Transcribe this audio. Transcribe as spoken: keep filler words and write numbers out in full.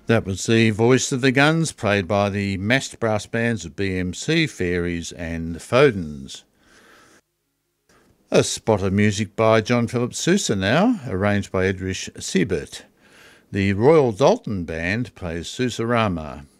That was the Voice of the Guns, played by the massed brass bands of B M C, Fairies and Fodens. A spot of music by John Philip Sousa now, arranged by Edrich Siebert. The Royal Dalton Band plays Sousa Rama.